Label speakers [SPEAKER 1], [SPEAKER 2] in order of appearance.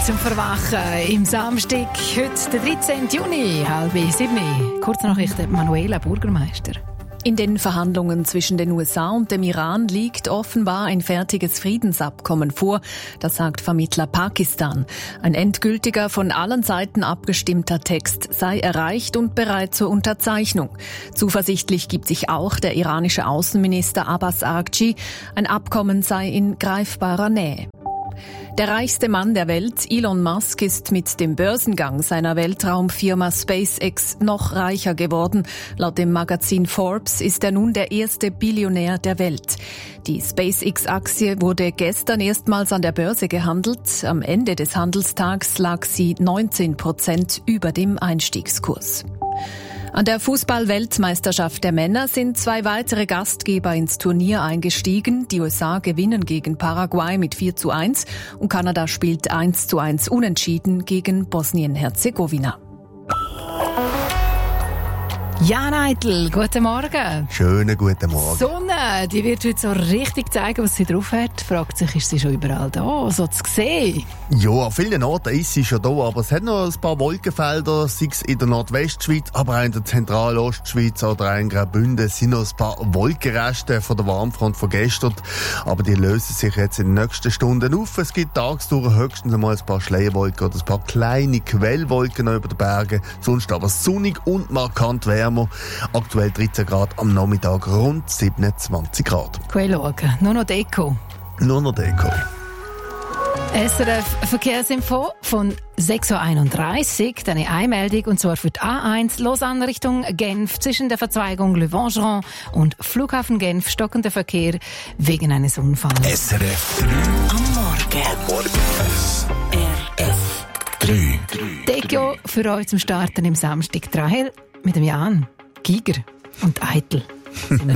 [SPEAKER 1] zum Verwachen im Samstag, heute der 13. Juni, 6:30. Kurznachrichten, Manuela Bürgermeister.
[SPEAKER 2] In den Verhandlungen zwischen den USA und dem Iran liegt offenbar ein fertiges Friedensabkommen vor, das sagt Vermittler Pakistan. Ein endgültiger, von allen Seiten abgestimmter Text sei erreicht und bereit zur Unterzeichnung. Zuversichtlich gibt sich auch der iranische Außenminister Abbas Araghchi. Ein Abkommen sei in greifbarer Nähe. Der reichste Mann der Welt, Elon Musk, ist mit dem Börsengang seiner Weltraumfirma SpaceX noch reicher geworden. Laut dem Magazin Forbes ist er nun der erste Billionär der Welt. Die SpaceX-Aktie wurde gestern erstmals an der Börse gehandelt. Am Ende des Handelstags lag sie 19% über dem Einstiegskurs. An der Fußball-Weltmeisterschaft der Männer sind 2 weitere Gastgeber ins Turnier eingestiegen. Die USA gewinnen gegen Paraguay mit 4:1 und Kanada spielt 1:1 unentschieden gegen Bosnien-Herzegowina.
[SPEAKER 1] Jan Eitel, guten Morgen.
[SPEAKER 3] Schönen guten Morgen.
[SPEAKER 1] Die Sonne, die wird heute so richtig zeigen, was sie drauf hat. Fragt sich, ist sie schon überall da, so zu sehen?
[SPEAKER 3] Ja, an vielen Orten ist sie schon da, aber es hat noch ein paar Wolkenfelder, sei es in der Nordwestschweiz, aber auch in der Zentralostschweiz oder auch in Graubünden sind noch ein paar Wolkenreste von der Warmfront von gestern. Aber die lösen sich jetzt in den nächsten Stunden auf. Es gibt tagsdurch höchstens einmal ein paar Schleierwolken oder ein paar kleine Quellwolken noch über den Bergen. Sonst aber sonnig und markant wärmer. Aktuell 13 Grad, am Nachmittag rund 27 Grad.
[SPEAKER 1] Schauen, nur noch Deko.
[SPEAKER 3] Nur noch Deko.
[SPEAKER 1] SRF Verkehrsinfo von 6:31 Uhr, dann eine Einmeldung, und zwar für die A1 Lausanne Richtung Genf zwischen der Verzweigung Le Vengeron und Flughafen Genf stockender Verkehr wegen eines Unfalls.
[SPEAKER 4] SRF 3 am Morgen. SRF 3.
[SPEAKER 1] Deko für euch zum Starten im Samstag 3 mit dem Jan, Giger und Eitel.